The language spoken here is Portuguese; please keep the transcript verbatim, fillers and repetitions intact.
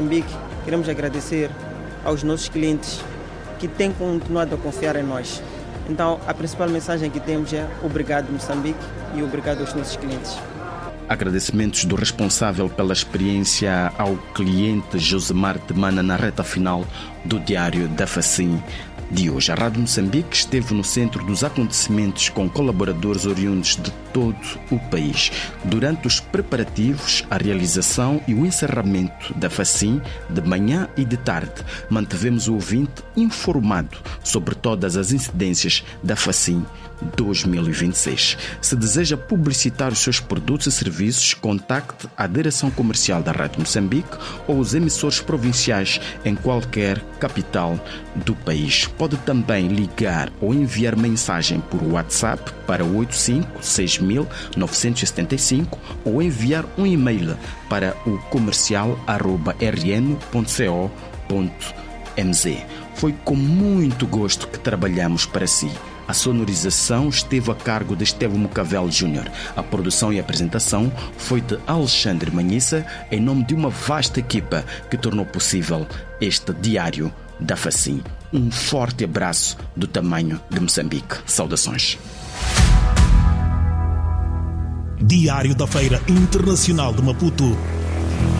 Moçambique, queremos agradecer aos nossos clientes que têm continuado a confiar em nós. Então, a principal mensagem que temos é obrigado, Moçambique, e obrigado aos nossos clientes. Agradecimentos do responsável pela experiência ao cliente Josemar de Mana na reta final do Diário da Facim de hoje. A Rádio Moçambique esteve no centro dos acontecimentos com colaboradores oriundos de todo o país. Durante os preparativos, a realização e o encerramento da Facim, de manhã e de tarde, mantivemos o ouvinte informado sobre todas as incidências da Facim dois mil e vinte e seis. Se deseja publicitar os seus produtos e serviços, contacte a direção comercial da Rádio Moçambique ou os emissores provinciais em qualquer capital do país. Pode também ligar ou enviar mensagem por WhatsApp para oito cinco seis mil novecentos e setenta e cinco ou enviar um e-mail para o comercial arroba r n ponto co ponto m z. Foi com muito gosto que trabalhamos para si. A sonorização esteve a cargo de Estevão Mucavel Júnior. A produção e apresentação foi de Alexandre Manhissa, em nome de uma vasta equipa que tornou possível este Diário da Facim. Um forte abraço do tamanho de Moçambique. Saudações. Diário da Feira Internacional de Maputo.